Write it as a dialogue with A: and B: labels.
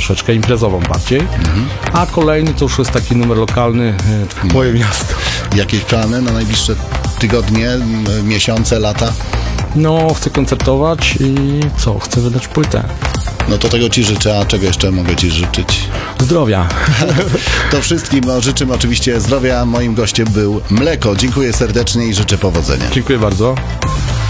A: troszeczkę imprezową bardziej, a kolejny to już jest taki numer lokalny, moje miasto.
B: Jakieś plany na najbliższe tygodnie, miesiące, lata?
A: No, chcę koncertować i co? Chcę wydać płytę.
B: No to tego Ci życzę, a czego jeszcze mogę Ci życzyć?
A: Zdrowia.
B: To wszystkim życzymy oczywiście zdrowia. Moim gościem był Mleko. Dziękuję serdecznie i życzę powodzenia.
A: Dziękuję bardzo.